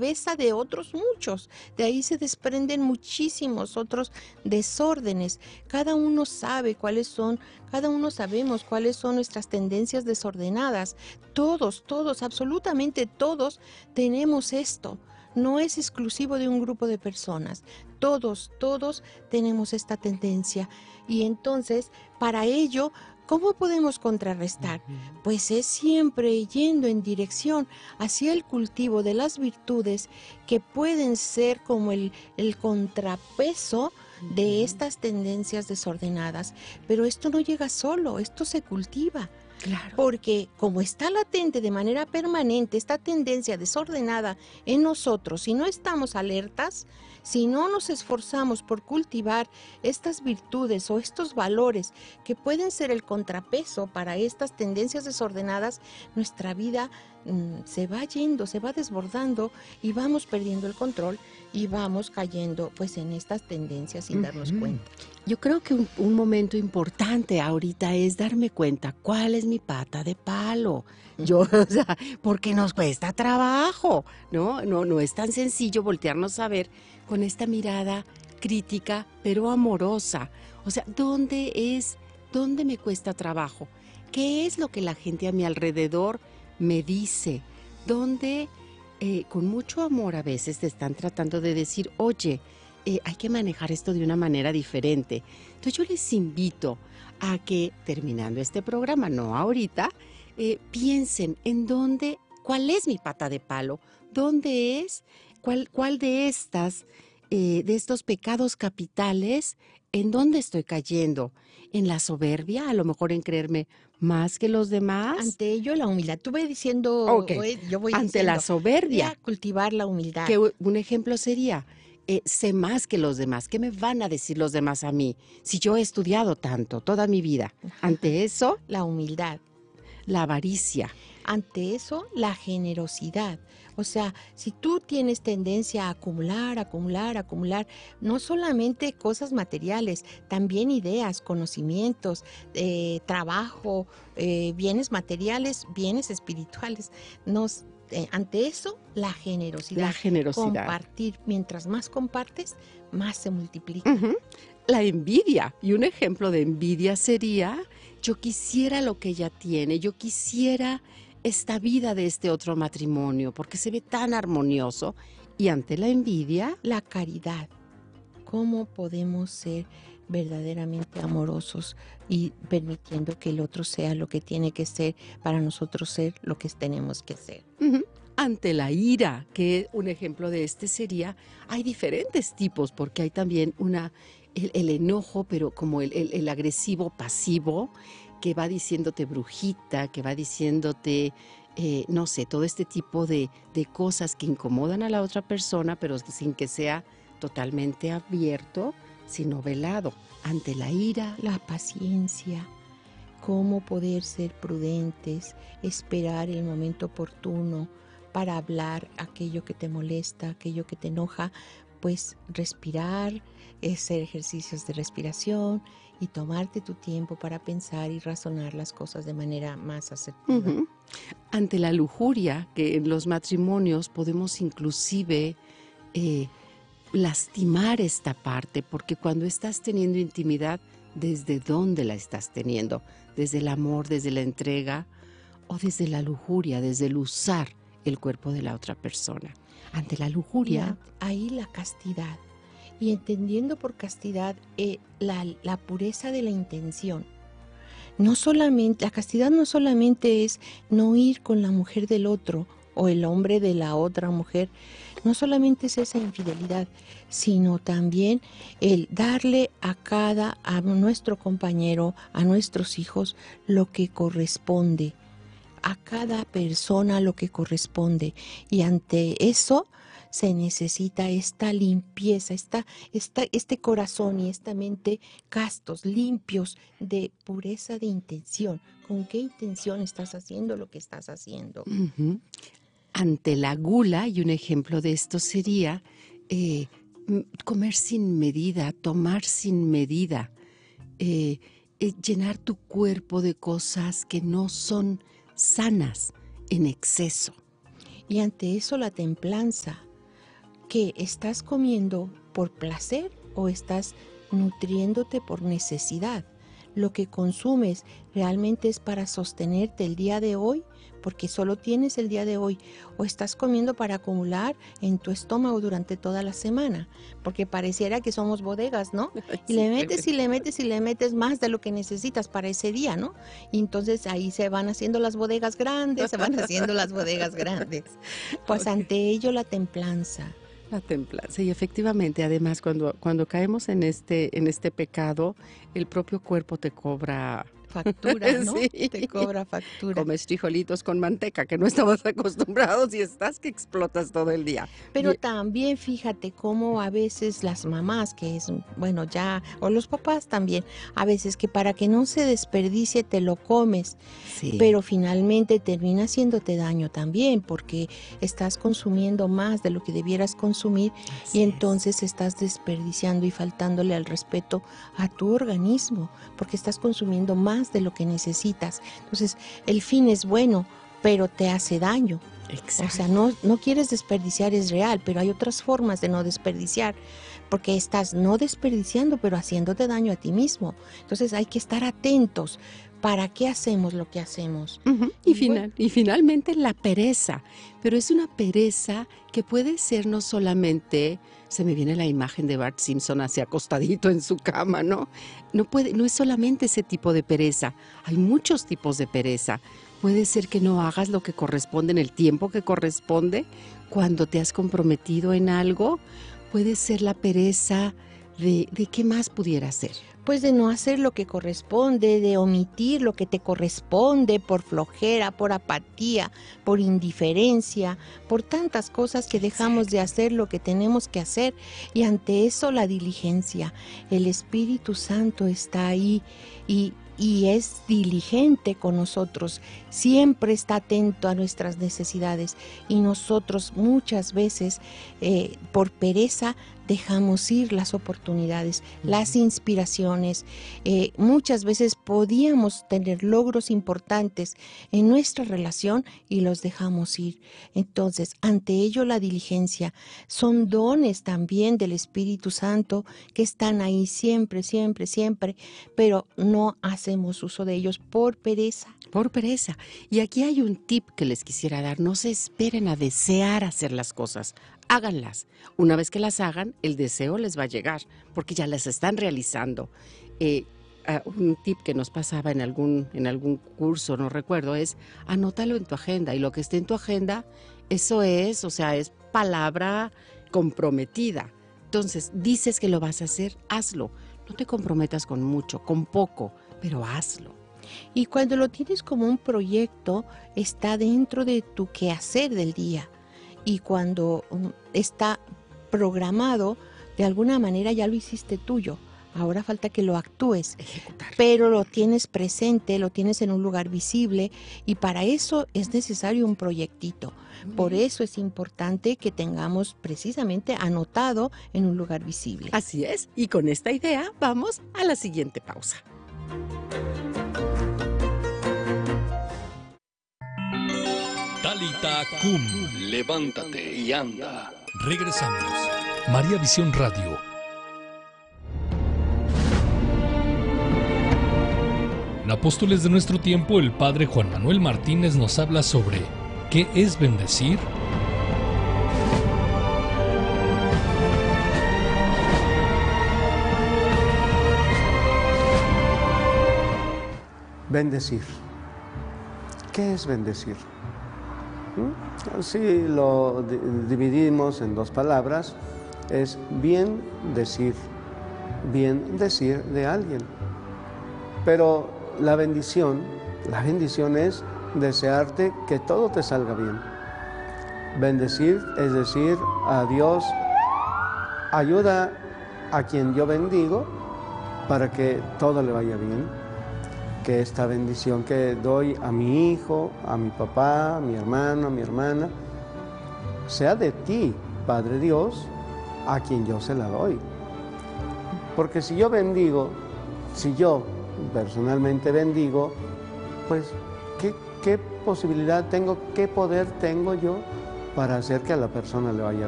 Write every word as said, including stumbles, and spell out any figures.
cabeza de otros muchos. De ahí se desprenden muchísimos otros desórdenes. Cada uno sabe cuáles son, cada uno sabemos cuáles son nuestras tendencias desordenadas. Todos, todos, absolutamente todos tenemos esto. No es exclusivo de un grupo de personas. Todos, todos tenemos esta tendencia. Y entonces, para ello, ¿cómo podemos contrarrestar? Pues es siempre yendo en dirección hacia el cultivo de las virtudes que pueden ser como el, el contrapeso de estas tendencias desordenadas. Pero esto no llega solo, esto se cultiva. Claro. Porque como está latente de manera permanente esta tendencia desordenada en nosotros, si no estamos alertas, si no nos esforzamos por cultivar estas virtudes o estos valores que pueden ser el contrapeso para estas tendencias desordenadas, nuestra vida mmm, se va yendo, se va desbordando y vamos perdiendo el control y vamos cayendo pues en estas tendencias sin uh-huh. darnos cuenta. Yo creo que un, un momento importante ahorita es darme cuenta cuál es mi pata de palo. Yo, o sea, porque nos cuesta trabajo, ¿no? No, no es tan sencillo voltearnos a ver con esta mirada crítica, pero amorosa. O sea, ¿dónde es, dónde me cuesta trabajo? ¿Qué es lo que la gente a mi alrededor me dice? ¿Dónde, eh, con mucho amor a veces te están tratando de decir, oye, Eh, hay que manejar esto de una manera diferente? Entonces yo les invito a que, terminando este programa, no ahorita, eh, piensen en dónde, cuál es mi pata de palo, dónde es, cuál, cuál de estas, eh, de estos pecados capitales, en dónde estoy cayendo. ¿En la soberbia? A lo mejor en creerme más que los demás. Ante ello, la humildad. Tú voy diciendo, Okay. yo voy Ante diciendo, la soberbia. voy a cultivar la humildad. Que un ejemplo sería, Eh, sé más que los demás. ¿Qué me van a decir los demás a mí? Si yo he estudiado tanto toda mi vida. Ante eso, la humildad. La avaricia. Ante eso, la generosidad. O sea, si tú tienes tendencia a acumular, acumular, acumular, no solamente cosas materiales, también ideas, conocimientos, eh, trabajo, eh, bienes materiales, bienes espirituales, nos Eh, ante eso, la generosidad. La generosidad. Compartir. Mientras más compartes, más se multiplica. Uh-huh. La envidia. Y un ejemplo de envidia sería, yo quisiera lo que ella tiene, yo quisiera esta vida de este otro matrimonio, porque se ve tan armonioso. Y ante la envidia, la caridad. ¿Cómo podemos ser verdaderamente amorosos y permitiendo que el otro sea lo que tiene que ser para nosotros ser lo que tenemos que ser? Uh-huh. Ante la ira, que un ejemplo de este sería, hay diferentes tipos, porque hay también una, el, el enojo, pero como el, el, el agresivo pasivo, que va diciéndote brujita, que va diciéndote, eh, no sé, todo este tipo de, de cosas que incomodan a la otra persona, pero sin que sea totalmente abierto, sino velado. Ante la ira, la paciencia, cómo poder ser prudentes, esperar el momento oportuno para hablar aquello que te molesta, aquello que te enoja, pues respirar, hacer ejercicios de respiración y tomarte tu tiempo para pensar y razonar las cosas de manera más asertiva. Uh-huh. Ante la lujuria, que en los matrimonios podemos inclusive eh, lastimar esta parte, porque cuando estás teniendo intimidad, ¿desde dónde la estás teniendo? ¿Desde el amor, desde la entrega o desde la lujuria, desde el usar el cuerpo de la otra persona? Ante la lujuria, y ahí la castidad, y entendiendo por castidad eh, la, la pureza de la intención. No solamente, la castidad no solamente es no ir con la mujer del otro o el hombre de la otra mujer, no solamente es esa infidelidad, sino también el darle a cada, a nuestro compañero, a nuestros hijos, lo que corresponde, a cada persona lo que corresponde. Y ante eso se necesita esta limpieza, esta, esta, este corazón y esta mente castos, limpios, de pureza de intención. ¿Con qué intención estás haciendo lo que estás haciendo? Uh-huh. Ante la gula, y un ejemplo de esto sería eh, comer sin medida, tomar sin medida, eh, eh, llenar tu cuerpo de cosas que no son sanas en exceso. Y ante eso la templanza, que estás comiendo por placer o estás nutriéndote por necesidad. Lo que consumes realmente es para sostenerte el día de hoy, porque solo tienes el día de hoy, o estás comiendo para acumular en tu estómago durante toda la semana, porque pareciera que somos bodegas, ¿no? Y le metes y le metes y le metes más de lo que necesitas para ese día, ¿no? Y entonces ahí se van haciendo las bodegas grandes, se van haciendo las bodegas grandes. Pues ante ello la templanza. La templanza, y efectivamente, además, cuando, cuando caemos en este, en este pecado, el propio cuerpo te cobra factura, ¿no? Sí. Te cobra factura. Comes frijolitos con manteca, que no estabas acostumbrados y estás que explotas todo el día. Pero y... también fíjate cómo a veces las mamás, que es, bueno, ya, o los papás también, a veces que para que no se desperdicie te lo comes, sí. Pero finalmente termina haciéndote daño también, porque estás consumiendo más de lo que debieras consumir. Así y entonces es. Estás desperdiciando y faltándole al respeto a tu organismo, porque estás consumiendo más de lo que necesitas. Entonces, el fin es bueno, pero te hace daño. Exacto. O sea, no, no quieres desperdiciar, es real, pero hay otras formas de no desperdiciar, porque estás no desperdiciando, pero haciéndote daño a ti mismo. Entonces, hay que estar atentos. ¿Para qué hacemos lo que hacemos? Uh-huh. Y, final, bueno. y finalmente la pereza, pero es una pereza que puede ser no solamente, se me viene la imagen de Bart Simpson así acostadito en su cama, ¿no? No puede, no es solamente ese tipo de pereza, hay muchos tipos de pereza. Puede ser que no hagas lo que corresponde en el tiempo que corresponde cuando te has comprometido en algo. Puede ser la pereza de, de qué más pudiera ser. Pues de no hacer lo que corresponde, de omitir lo que te corresponde por flojera, por apatía, por indiferencia, por tantas cosas que dejamos de hacer lo que tenemos que hacer. Y ante eso la diligencia. El Espíritu Santo está ahí y y es diligente con nosotros, siempre está atento a nuestras necesidades y nosotros muchas veces eh, por pereza dejamos ir las oportunidades, uh-huh. las inspiraciones. Eh, muchas veces podíamos tener logros importantes en nuestra relación y los dejamos ir. Entonces, ante ello la diligencia son dones también del Espíritu Santo que están ahí siempre, siempre, siempre, pero no hacemos uso de ellos por pereza. Por pereza. Y aquí hay un tip que les quisiera dar. No se esperen a desear hacer las cosas. Háganlas. Una vez que las hagan, el deseo les va a llegar, porque ya las están realizando. Eh, uh, un tip que nos pasaba en algún, en algún curso, no recuerdo, es anótalo en tu agenda. Y lo que esté en tu agenda, eso es, o sea, es palabra comprometida. Entonces, dices que lo vas a hacer, hazlo. No te comprometas con mucho, con poco, pero hazlo. Y cuando lo tienes como un proyecto, está dentro de tu quehacer del día. Y cuando está programado, de alguna manera ya lo hiciste tuyo. Ahora falta que lo actúes, ejecutar. Pero lo tienes presente, lo tienes en un lugar visible y para eso es necesario un proyectito. Por eso es importante que tengamos precisamente anotado en un lugar visible. Así es, y con esta idea vamos a la siguiente pausa. Talita Kum, levántate y anda. Regresamos. María Visión Radio. En Apóstoles de nuestro tiempo, el padre Juan Manuel Martínez nos habla sobre ¿qué es bendecir? Bendecir. ¿Qué es bendecir? Si lo dividimos en dos palabras, es bien decir, bien decir de alguien. Pero la bendición, la bendición es desearte que todo te salga bien. Bendecir es decir a Dios, ayuda a quien yo bendigo para que todo le vaya bien. Que esta bendición que doy a mi hijo, a mi papá, a mi hermano, a mi hermana, sea de ti, Padre Dios, a quien yo se la doy. Porque si yo bendigo, si yo personalmente bendigo, pues, ¿qué, qué posibilidad tengo, qué poder tengo yo para hacer que a la persona le vaya